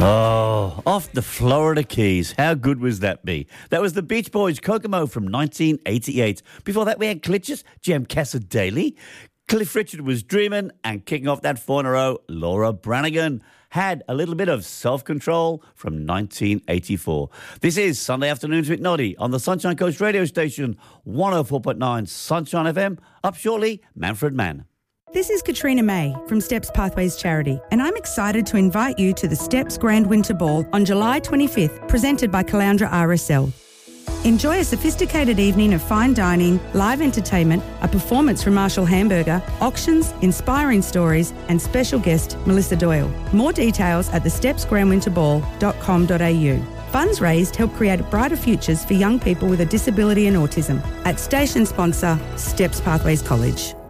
Oh, off the Florida Keys. How good was that be? That was the Beach Boys, Kokomo from 1988. Before that, we had Glitches, Jem Daly. Cliff Richard was dreaming, and kicking off that 4 in a row, Laura Branigan had a little bit of Self-Control from 1984. This is Sunday Afternoons with Noddy on the Sunshine Coast radio station, 104.9 Sunshine FM. Up shortly, Manfred Mann. This is Katrina May from Steps Pathways Charity, and I'm excited to invite you to the Steps Grand Winter Ball on July 25th, presented by Caloundra RSL. Enjoy a sophisticated evening of fine dining, live entertainment, a performance from Marshall Hamburger, auctions, inspiring stories, and special guest Melissa Doyle. More details at thestepsgrandwinterball.com.au. Funds raised help create brighter futures for young people with a disability and autism. At station sponsor, Steps Pathways College.